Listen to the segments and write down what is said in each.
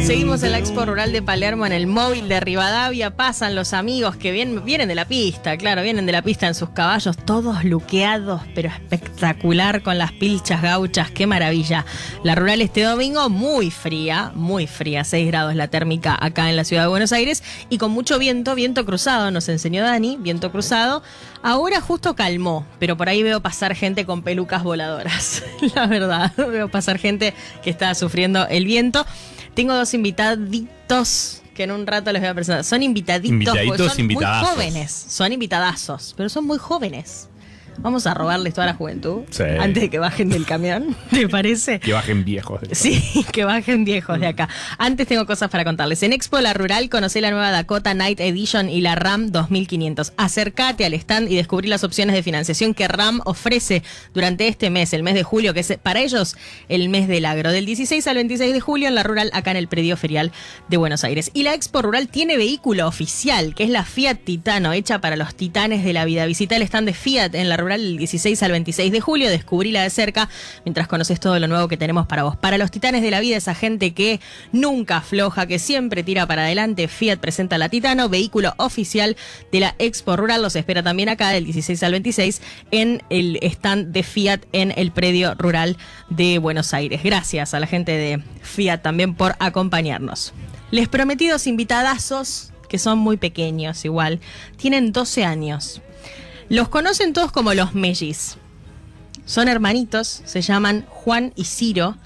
Seguimos en la Expo Rural de Palermo, en el móvil de Rivadavia. Pasan los amigos que vienen de la pista, claro, vienen de la pista en sus caballos, todos luqueados, pero espectacular, con las pilchas gauchas, qué maravilla. La rural este domingo muy fría, 6 grados la térmica acá en la ciudad de Buenos Aires, y con mucho viento cruzado, nos enseñó Dani, viento cruzado. Ahora justo calmó, pero por ahí veo pasar gente con pelucas voladoras, la verdad, veo pasar gente que está sufriendo el viento. Tengo dos invitaditos que en un rato les voy a presentar. Son invitaditos, son muy jóvenes. Son invitadazos, pero son muy jóvenes. Vamos a robarles toda la juventud, sí, antes de que bajen del camión, ¿te parece? Que bajen viejos. Sí, que bajen viejos de acá. Antes tengo cosas para contarles. En Expo La Rural conocí la nueva Dakota Night Edition y la RAM 2500. Acércate al stand y descubrí las opciones de financiación que RAM ofrece durante este mes, el mes de julio, que es para ellos el mes del agro, del 16 al 26 de julio en La Rural, acá en el predio ferial de Buenos Aires. Y la Expo Rural tiene vehículo oficial, que es la Fiat Titano, hecha para los titanes de la vida. Visita el stand de Fiat en La Rural el 16 al 26 de julio, descubrila de cerca mientras conoces todo lo nuevo que tenemos para vos. Para los titanes de la vida, esa gente que nunca afloja, que siempre tira para adelante, Fiat presenta la Titano, vehículo oficial de la Expo Rural. Los espera también acá del 16 al 26 en el stand de Fiat en el predio rural de Buenos Aires. Gracias a la gente de Fiat también por acompañarnos. Les prometí dos invitadazos que son muy pequeños igual, tienen 12 años. Los conocen todos como los Mellis. Son hermanitos, se llaman Juan y Ciro,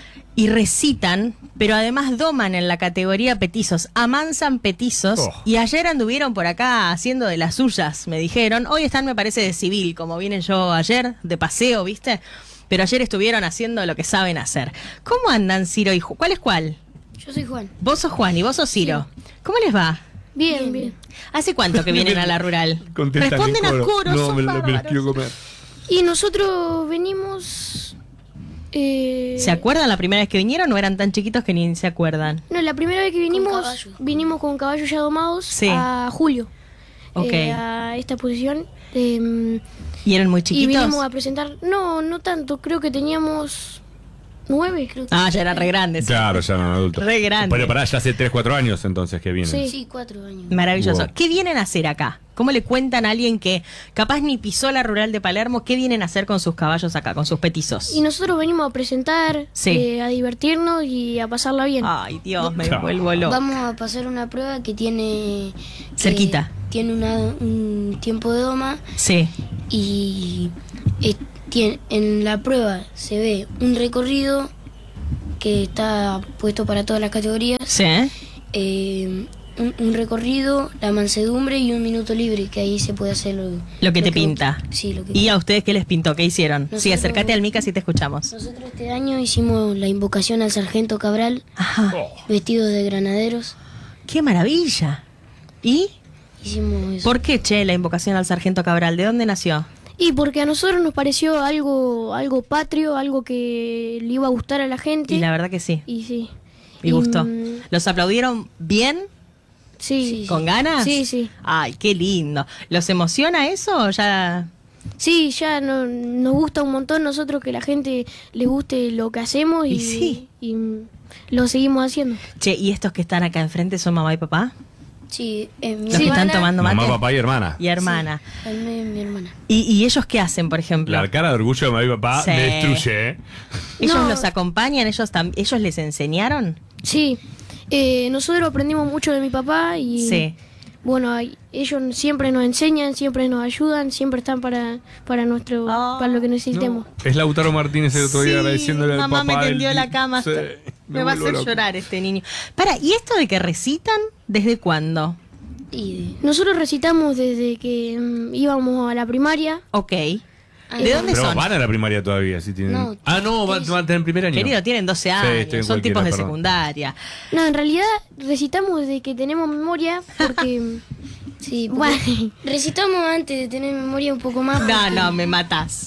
y recitan, pero además doman en la categoría petizos, amansan petizos, y ayer anduvieron por acá haciendo de las suyas, me dijeron. Hoy están, me parece, de civil, como vine yo ayer, de paseo, ¿viste? Pero ayer estuvieron haciendo lo que saben hacer. ¿Cómo andan Ciro y Juan? ¿Cuál es cuál? Yo soy Juan. Vos sos Juan y vos sos Ciro. Sí. ¿Cómo les va? Bien. ¿Hace cuánto que vienen a la rural? Responden a coro. No, me los quiero comer. Y nosotros venimos... ¿Se acuerdan la primera vez que vinieron o eran tan chiquitos que ni se acuerdan? No, la primera vez que vinimos con caballos ya domados, sí, a julio. A esta exposición. ¿Y eran muy chiquitos? Y vinimos a presentar... No tanto, creo que teníamos... 9, creo que. Ya eran re grandes. Claro, ya eran adultos. Re grandes. Pero pará, ya hace 3, 4 años entonces que vienen. Sí, 4 años. Maravilloso. Wow. ¿Qué vienen a hacer acá? ¿Cómo le cuentan a alguien que capaz ni pisó la rural de Palermo? ¿Qué vienen a hacer con sus caballos acá, con sus petizos? Y nosotros venimos a presentar, sí, a divertirnos y a pasarla bien. Ay, Dios, me vuelvo loco. Vamos a pasar una prueba que tiene... Cerquita. Tiene un tiempo de doma. Sí. Y en la prueba se ve un recorrido que está puesto para todas las categorías. Sí. Un recorrido, la mansedumbre y un minuto libre, que ahí se puede hacer lo que te pinta. Sí, lo que ¿Y a ustedes qué les pintó? ¿Qué hicieron? Nosotros, sí, acércate al mica si te escuchamos. Nosotros este año hicimos la invocación al sargento Cabral, vestidos de granaderos. ¡Qué maravilla! ¿Y? Hicimos eso. ¿Por qué, la invocación al sargento Cabral? ¿De dónde nació? Y porque a nosotros nos pareció algo patrio, algo que le iba a gustar a la gente. Y la verdad que sí. Y sí. Y gustó. ¿Los aplaudieron bien? Sí. ¿Con ganas? Sí. Ay, qué lindo. ¿Los emociona eso o ya...? Sí, ya nos gusta un montón nosotros que la gente le guste lo que hacemos y lo seguimos haciendo. Che, ¿y estos que están acá enfrente son mamá y papá? Sí, los que están tomando mate. Mamá, papá y hermana. Y hermana. Sí, mi hermana. ¿Y ellos qué hacen, por ejemplo? La cara de orgullo de mamá y papá me destruye, ¿eh? ¿Ellos los acompañan? ¿Ellos les enseñaron? Sí. Nosotros aprendimos mucho de mi papá y... Sí. Bueno, ellos siempre nos enseñan, siempre nos ayudan, siempre están para lo que necesitemos. No. Es Lautaro Martínez el otro día agradeciéndole al papá. Mamá me tendió la cama. Sí, me va a hacer llorar este niño. ¿Y esto de que recitan, desde cuándo? Y nosotros recitamos desde que íbamos a la primaria. Ok. ¿De dónde pero son? Van a la primaria todavía, si tienen... van a tener primer año. Querido, tienen 12 años, sí, son tipos de secundaria. No, en realidad recitamos desde que tenemos memoria, porque... sí, bueno, recitamos antes de tener memoria un poco más. No, me matás.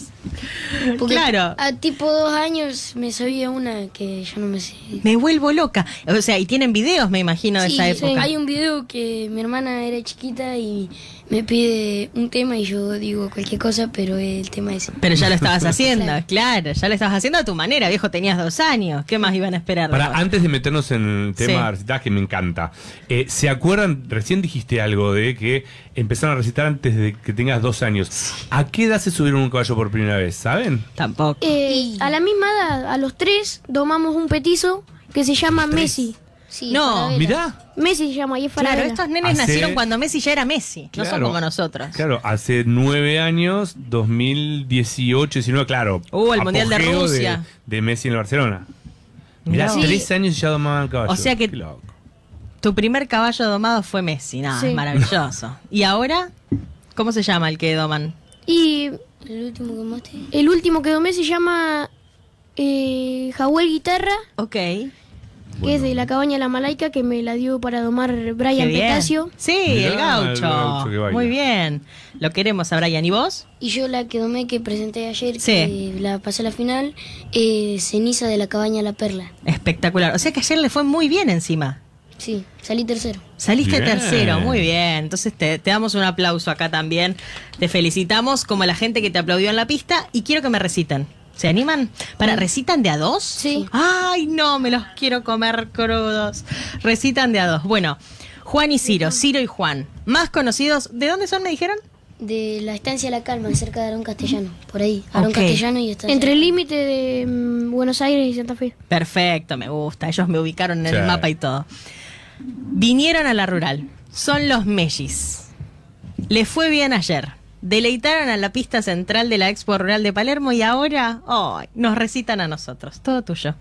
Porque Claro. a tipo 2 años me sabía una que ya no me sé. Me vuelvo loca. O sea, y tienen videos, me imagino, de esa época. Hay un video que mi hermana era chiquita y me pide un tema y yo digo cualquier cosa, pero el tema es... Pero ya lo estabas haciendo, claro, ya lo estabas haciendo a tu manera, viejo, tenías 2 años. ¿Qué más iban a esperar? Para, antes de meternos en el tema Sí. de recitar, que me encanta, ¿se acuerdan? Recién dijiste algo de que empezaron a recitar antes de que tengas 2 años. ¿A qué edad se subieron un caballo por primera vez? ¿Saben? Tampoco. A la misma edad, a los 3, domamos un petizo que se llama Messi. Sí, No, Falabella. Mirá. Messi se llama y es Claro, Falabella. estos nenes Hace- nacieron cuando Messi ya era Messi, no son Claro. como nosotros. Claro, hace 9 años, 2018, 19, claro. El Mundial de apogeo Rusia. De Messi en el Barcelona. Mirá, Mirá vos. 3 años y ya domaban caballos. O sea que- Qué loco. Tu primer caballo domado fue Messi, nada, Sí. es maravilloso. ¿Y ahora? ¿Cómo se llama el que doman? Y El último que más te... el último que domé se llama Jawel Guitarra, Ok. que es de la cabaña La Malaica, que me la dio para domar Qué Brian bien. Petacio. Sí, Mirá, el gaucho. el gaucho que baila. Muy bien. Lo queremos a Brian. ¿Y vos? Y yo la que domé, que presenté ayer, Sí. que la pasé a la final, Ceniza de la cabaña La Perla. Espectacular. O sea que ayer le fue muy bien encima. Sí, salí tercero. Saliste Bien. tercero, muy bien. Entonces te damos un aplauso acá también. Te felicitamos como la gente que te aplaudió en la pista y quiero que me reciten. ¿Se animan? ¿Recitan de a 2? Sí. Ay, no, me los quiero comer crudos. Recitan de a 2. Bueno, Juan y Ciro y Juan, más conocidos, ¿de dónde son, me dijeron? De la estancia La Calma, cerca de Aarón Castellano. Por ahí, Aarón Ok. Castellano y estancia. Entre el límite de Buenos Aires y Santa Fe. Perfecto, me gusta. Ellos me ubicaron en Sí. el mapa y todo. Vinieron a la rural. Son los Mellis. Les fue bien ayer. Deleitaron a la pista central de la Expo Rural de Palermo y ahora nos recitan a nosotros. Todo tuyo.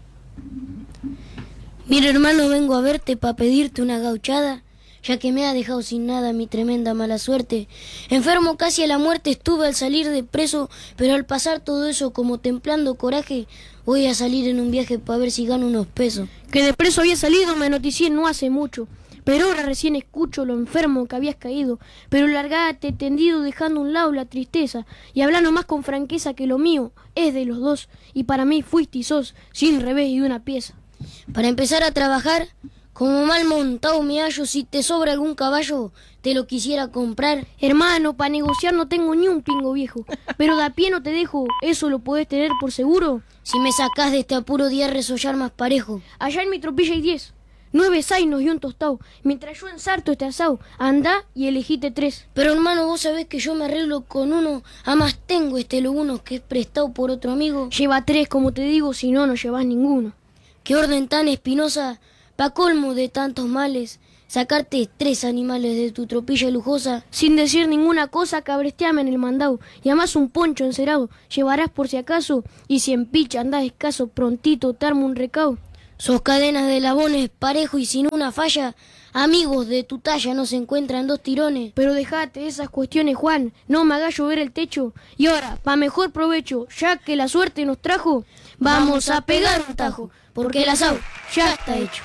Mira, hermano, vengo a verte para pedirte una gauchada, ya que me ha dejado sin nada mi tremenda mala suerte. Enfermo casi a la muerte estuve al salir de preso, pero al pasar todo eso como templando coraje, voy a salir en un viaje para ver si gano unos pesos. Que de preso había salido me noticié no hace mucho. Pero ahora recién escucho lo enfermo que habías caído. Pero largate tendido dejando a un lado la tristeza. Y hablando más con franqueza que lo mío es de los dos. Y para mí fuiste y sos sin revés y una pieza. Para empezar a trabajar, como mal montado me hallo, si te sobra algún caballo, te lo quisiera comprar. Hermano, para negociar no tengo ni un pingo viejo. Pero de a pie no te dejo, ¿eso lo podés tener por seguro? Si me sacás de este apuro, di a resollar más parejo. Allá en mi tropilla hay 10. 9 zainos y un tostado. Mientras yo ensarto este asado, andá y elegite 3. Pero hermano, vos sabés que yo me arreglo con uno, además tengo este lobuno que es prestado por otro amigo. Lleva 3, como te digo, si no, no llevas ninguno. Qué orden tan espinosa, pa' colmo de tantos males, sacarte 3 animales de tu tropilla lujosa. Sin decir ninguna cosa, cabresteame en el mandado. Y además un poncho encerado, llevarás por si acaso. Y si en picha andás escaso, prontito te armo un recao. Sos cadenas de labones parejo y sin una falla, amigos de tu talla no se encuentran 2 tirones. Pero dejate esas cuestiones, Juan, no me hagas llover el techo. Y ahora, pa' mejor provecho, ya que la suerte nos trajo, vamos a pegar un tajo, porque el asado ya está hecho.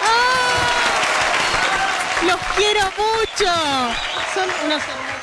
¡Los quiero mucho! Son unos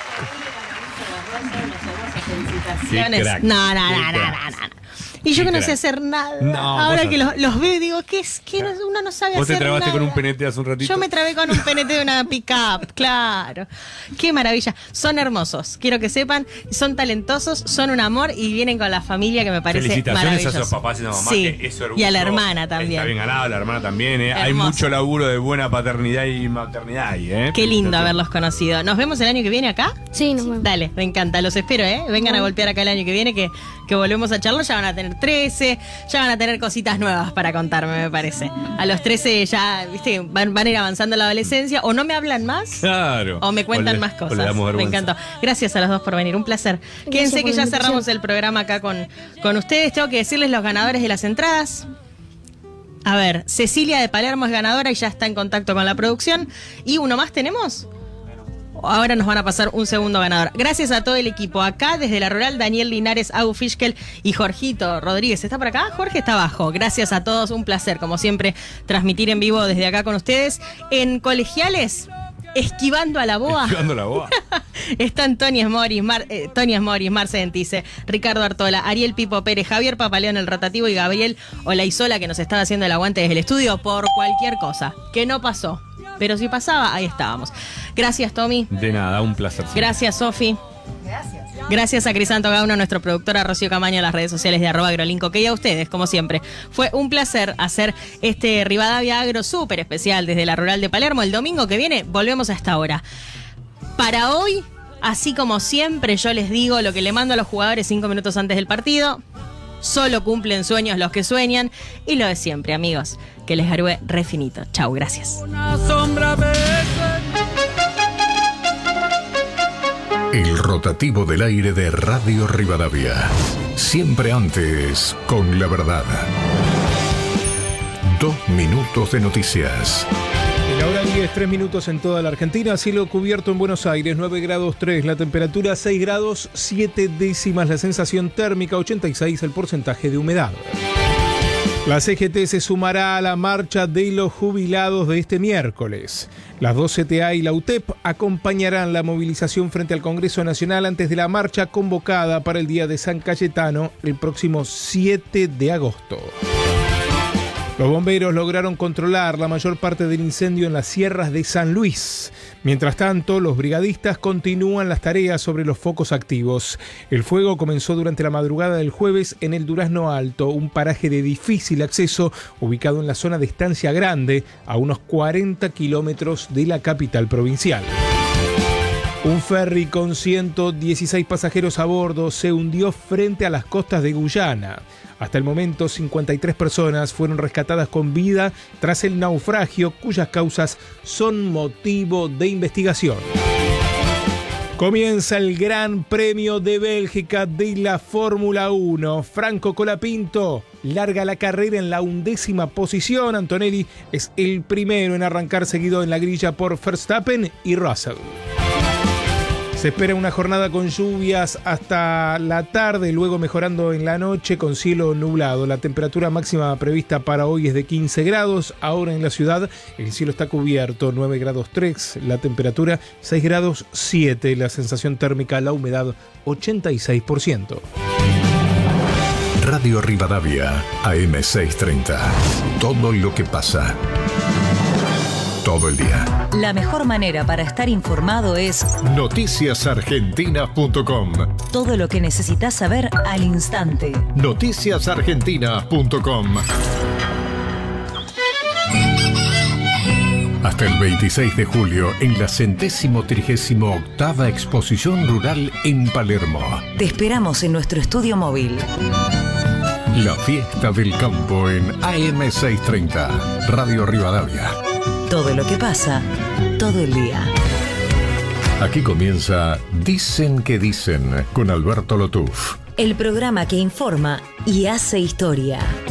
felicitaciones. Qué crack. No. Qué crack. Y yo Qué que no crack. sé hacer nada. No, Ahora vos que no. los veo y digo, ¿qué es? Que uno no sabe Vos te hacer trabaste nada. con un penete hace un ratito. Yo me trabé con un penete de una pick-up, claro. Qué maravilla. Son hermosos, quiero que sepan. Son talentosos, son un amor y vienen con la familia que me parece Felicitaciones maravilloso. a sus papás y a mamás, Sí, que es orgullo. y a la hermana también. Está bien ganado, la hermana también. Hay Hermoso. mucho laburo de buena paternidad y maternidad ahí, Qué lindo haberlos conocido. ¿Nos vemos el año que viene acá? Sí, nos vemos. Dale, me encanta, los espero, ¿eh? Vengan a golpear acá el año que viene, que volvemos a charlar. Ya van a tener 13, ya van a tener cositas nuevas para contarme, me parece. A los 13 ya, viste, van a ir avanzando la adolescencia, o no me hablan más, Claro. o me cuentan O le- más o le cosas. damos Me vergüenza. encantó. Gracias a los dos por venir, un placer. Quédense por que la ya invitación. cerramos el programa acá con ustedes. Tengo que decirles los ganadores de las entradas. A ver, Cecilia de Palermo es ganadora y ya está en contacto con la producción. ¿Y uno más tenemos? Ahora nos van a pasar un segundo ganador. Gracias a todo el equipo. Acá desde la rural, Daniel Linares, Agu Fischkel y Jorgito Rodríguez. ¿Está por acá? Jorge está abajo. Gracias a todos. Un placer, como siempre, transmitir en vivo desde acá con ustedes. En Colegiales, esquivando a la boa. Esquivando la boa. Están Tony Esmoris, Marce Dentice, Ricardo Artola, Ariel Pipo Pérez, Javier Papaleón, el rotativo, y Gabriel Olaizola, que nos estaba haciendo el aguante desde el estudio por cualquier cosa. Que no pasó. Pero si pasaba, ahí estábamos. Gracias, Tommy. De nada, un placer. Gracias, Sofi. Gracias a Crisanto Gauno, nuestro productor, a Rocío Camaño, a las redes sociales de @agrolinco, y a ustedes, como siempre. Fue un placer hacer este Rivadavia Agro súper especial desde la Rural de Palermo. El domingo que viene volvemos a esta hora. Para hoy, así como siempre, yo les digo lo que le mando a los jugadores 5 minutos antes del partido. Solo cumplen sueños los que sueñan. Y lo de siempre, amigos, que les garúe re finito. Chau, gracias. Una sombra El rotativo del aire de Radio Rivadavia. Siempre antes, con la verdad. 2 minutos de noticias. En la hora 10, 3 minutos en toda la Argentina. Cielo cubierto en Buenos Aires, 9 grados 3. La temperatura 6 grados 7 décimas. La sensación térmica 86, el porcentaje de humedad. La CGT se sumará a la marcha de los jubilados de este miércoles. Las dos CTA y la UTEP acompañarán la movilización frente al Congreso Nacional antes de la marcha convocada para el Día de San Cayetano el próximo 7 de agosto. Los bomberos lograron controlar la mayor parte del incendio en las sierras de San Luis. Mientras tanto, los brigadistas continúan las tareas sobre los focos activos. El fuego comenzó durante la madrugada del jueves en el Durazno Alto, un paraje de difícil acceso ubicado en la zona de Estancia Grande, a unos 40 kilómetros de la capital provincial. Un ferry con 116 pasajeros a bordo se hundió frente a las costas de Guyana. Hasta el momento, 53 personas fueron rescatadas con vida tras el naufragio, cuyas causas son motivo de investigación. Comienza el Gran Premio de Bélgica de la Fórmula 1. Franco Colapinto larga la carrera en la 11ª posición. Antonelli es el primero en arrancar, seguido en la grilla por Verstappen y Russell. Se espera una jornada con lluvias hasta la tarde, luego mejorando en la noche con cielo nublado. La temperatura máxima prevista para hoy es de 15 grados. Ahora en la ciudad el cielo está cubierto, 9 grados 3. La temperatura 6 grados 7. La sensación térmica, la humedad 86%. Radio Rivadavia, AM630. Todo lo que pasa. Todo el día. La mejor manera para estar informado es noticiasargentina.com. Todo lo que necesitas saber al instante. Noticiasargentina.com. Hasta el 26 de julio en la 138ª Exposición Rural en Palermo. Te esperamos en nuestro estudio móvil. La fiesta del campo en AM630. Radio Rivadavia. Todo lo que pasa, todo el día. Aquí comienza Dicen que Dicen con Alberto Lotuf. El programa que informa y hace historia.